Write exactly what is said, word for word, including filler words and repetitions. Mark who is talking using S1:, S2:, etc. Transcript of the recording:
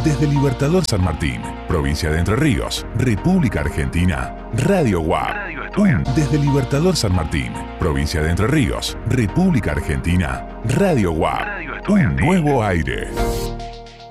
S1: Desde Libertador San Martín, provincia de Entre Ríos, República Argentina, Radio U A P. Un desde Libertador San Martín, provincia de Entre Ríos, República Argentina, Radio U A P. Un nuevo aire.